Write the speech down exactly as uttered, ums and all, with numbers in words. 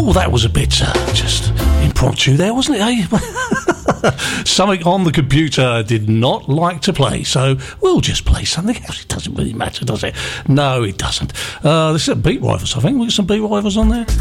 Oh, that was a bit uh, just impromptu there, wasn't it, eh? Something on the computer did not like to play, so we'll just play something else. It doesn't really matter, does it? No, it doesn't. Uh, this is a Beat Rivals, I think. We've got some Beat Rivals on there.